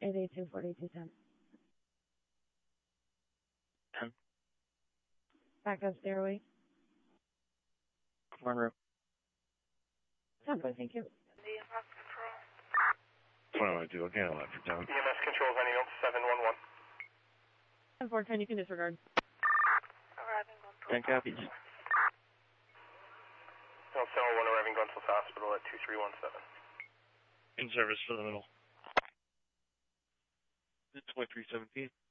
882-4210. 10. Back up stairway. Monroe. 10, thank you. EMS control. What do I do? Okay, I'll for down. EMS control is ending up 711. 10-410, you can disregard. Arriving Glenfield. 10 copies. No, 701 arriving Glenfield Hospital at 2317. In service for the middle. It's 2317.